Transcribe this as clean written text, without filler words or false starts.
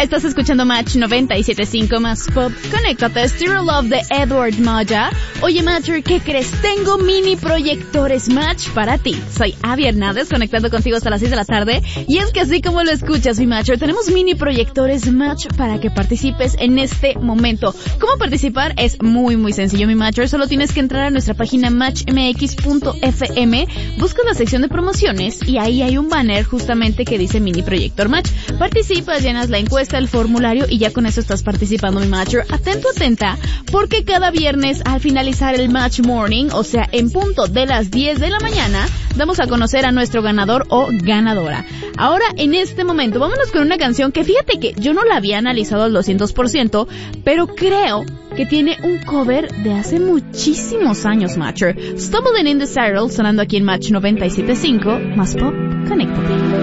Estás escuchando Match 97.5 más pop. Conéctate, Stereo Love de Edward Moya. Oye, Matcher, ¿qué crees? Tengo mini proyectores Match para ti. Soy Abby Hernández, conectando contigo hasta las 6 de la tarde. Y es que así como lo escuchas, mi Matcher, tenemos mini proyectores Match para que participes en este momento. ¿Cómo participar? Es muy sencillo, mi Matcher. Solo tienes que entrar a nuestra página matchmx.fm, buscas la sección de promociones y ahí hay un banner justamente que dice mini proyector Match. Participas, llenas la encuesta, el formulario y ya con eso estás participando, mi Matcher. Atento, atenta, porque cada viernes al finalizar el Match Morning, o sea, en punto de las 10 de la mañana, damos a conocer a nuestro ganador o ganadora. Ahora, en este momento, vámonos con una canción que fíjate que yo no la había analizado al 200%, pero creo que tiene un cover de hace muchísimos años, Matcher. Stumbling in the Saddle, sonando aquí en Match 97.5, más pop, conéctate.